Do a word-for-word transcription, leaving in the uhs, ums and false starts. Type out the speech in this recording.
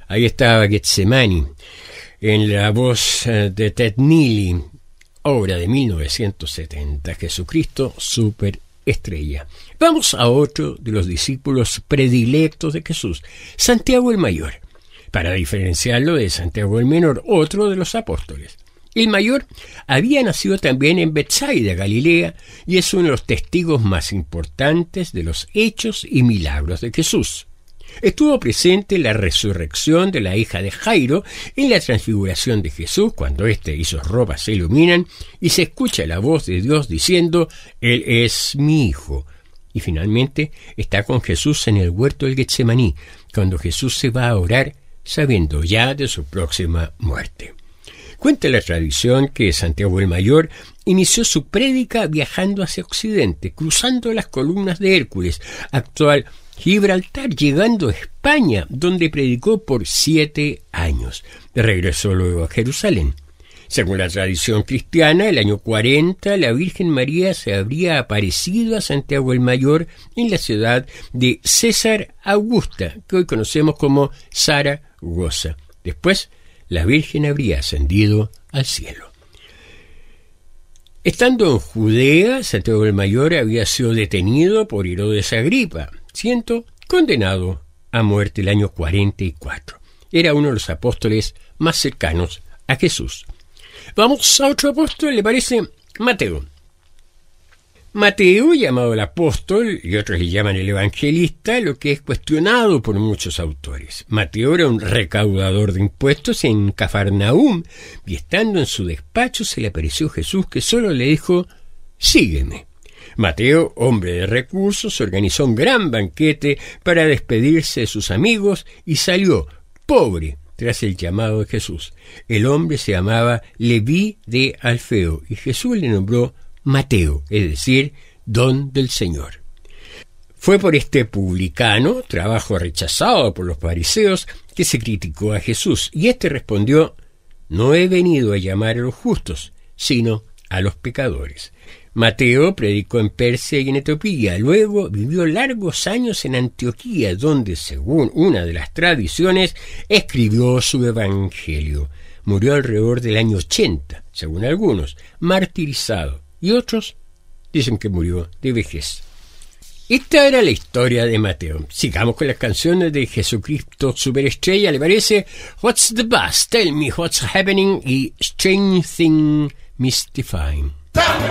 Ahí estaba Getsemani, en la voz de Ted Neely, obra de mil novecientos setenta, Jesucristo superestrella. Vamos a otro de los discípulos predilectos de Jesús, Santiago el Mayor, para diferenciarlo de Santiago el Menor, otro de los apóstoles. El mayor había nacido también en Betsaida, Galilea, y es uno de los testigos más importantes de los hechos y milagros de Jesús. Estuvo presente en la resurrección de la hija de Jairo, en la transfiguración de Jesús, cuando éste y sus ropas se iluminan, y se escucha la voz de Dios diciendo, Él es mi hijo. Y finalmente está con Jesús en el huerto del Getsemaní, cuando Jesús se va a orar, sabiendo ya de su próxima muerte. Cuenta la tradición que Santiago el Mayor inició su prédica viajando hacia Occidente, cruzando las columnas de Hércules, actual Gibraltar, llegando a España, donde predicó por siete años. Regresó luego a Jerusalén. Según la tradición cristiana, el año cuarenta, la Virgen María se habría aparecido a Santiago el Mayor en la ciudad de César Augusta, que hoy conocemos como Zaragoza. Después, la Virgen habría ascendido al cielo. Estando en Judea, Santiago el Mayor había sido detenido por Herodes Agripa, siendo condenado a muerte el año cuarenta y cuatro. Era uno de los apóstoles más cercanos a Jesús. Vamos a otro apóstol, ¿le parece? Mateo. Mateo, llamado el apóstol, y otros le llaman el evangelista, lo que es cuestionado por muchos autores. Mateo era un recaudador de impuestos en Cafarnaúm, y estando en su despacho se le apareció Jesús, que solo le dijo, sígueme. Mateo, hombre de recursos, organizó un gran banquete para despedirse de sus amigos y salió, pobre, tras el llamado de Jesús. El hombre se llamaba Leví de Alfeo, y Jesús le nombró Mateo, es decir, don del Señor. Fue por este publicano, trabajo rechazado por los fariseos, que se criticó a Jesús, y éste respondió, no he venido a llamar a los justos, sino a los pecadores. Mateo predicó en Persia y en Etiopía, luego vivió largos años en Antioquía, donde, según una de las tradiciones, escribió su evangelio. Murió alrededor del año ochenta, según algunos, martirizado, y otros dicen que murió de vejez. Esta era la historia de Mateo. Sigamos con las canciones de Jesucristo superestrella, ¿le parece? What's the buzz? Tell me what's happening y Strange Thing Mystifying.